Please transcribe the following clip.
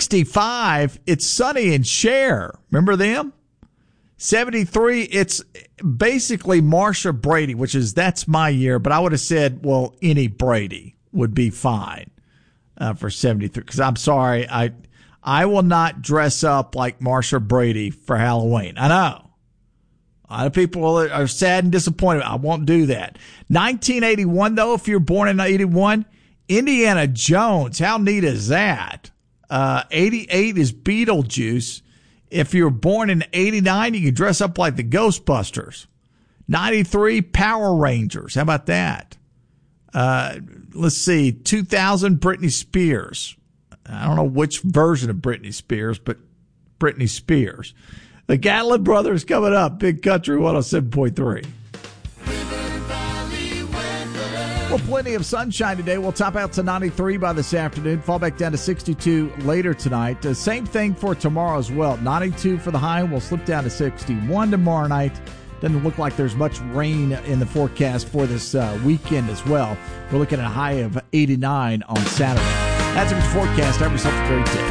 65, it's Sonny and Cher. Remember them? 73, it's basically Marsha Brady, that's my year, but I would have said, well, any Brady would be fine for 73. Because I'm sorry, I will not dress up like Marsha Brady for Halloween. I know. A lot of people are sad and disappointed. I won't do that. 1981, though, if you're born in 81, Indiana Jones. How neat is that? 88 is Beetlejuice. If you're born in 89, you can dress up like the Ghostbusters. 93, Power Rangers. How about that? Let's see, 2000, Britney Spears. I don't know which version of Britney Spears, but Britney Spears. The Gatlin Brothers coming up. Big Country 107.3. Well, plenty of sunshine today. We'll top out to 93 by this afternoon. Fall back down to 62 later tonight. Same thing for tomorrow as well. 92 for the high. We'll slip down to 61 tomorrow night. Doesn't look like there's much rain in the forecast for this weekend as well. We're looking at a high of 89 on Saturday. That's a forecast. Have yourself a great day.